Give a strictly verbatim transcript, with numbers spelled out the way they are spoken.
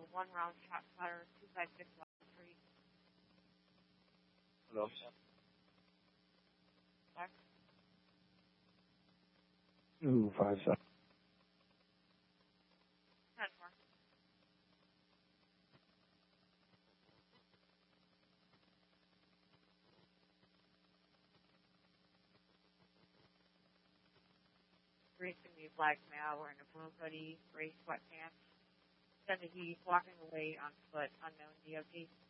one round shot cutter, two five six West Street. Hello. Back. Two five seven. ten four. Racing the black male wearing a blue hoodie, gray sweatpants. Said that he's walking away on foot, unknown D O T.